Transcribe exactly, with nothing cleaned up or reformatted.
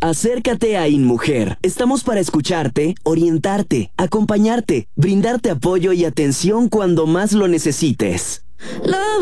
Acércate a InMujer. Estamos para escucharte, orientarte, acompañarte, brindarte apoyo y atención cuando más lo necesites.